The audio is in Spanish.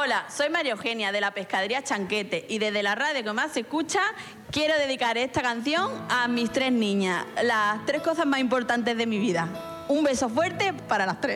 Hola, soy María Eugenia de la Pescadería Chanquete y desde la radio que más se escucha quiero dedicar esta canción a mis 3 niñas, las 3 cosas más importantes de mi vida. Un beso fuerte para las 3.